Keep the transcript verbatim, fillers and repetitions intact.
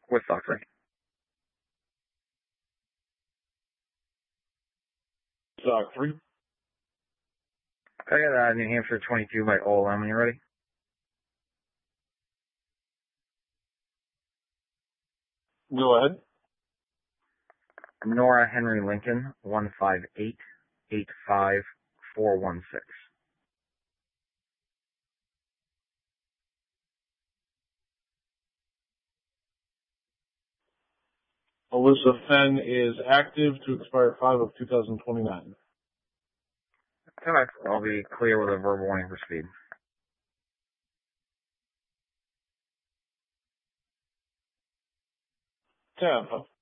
With Stockton. Stock three. I got uh, New Hampshire twenty-two by O L M when you're ready. Go ahead. Nora Henry Lincoln, one five eight eight five four one six. Alyssa Fenn is active to expire five of two thousand twenty-nine. Okay, I'll be clear with a verbal warning for speed. Tampa.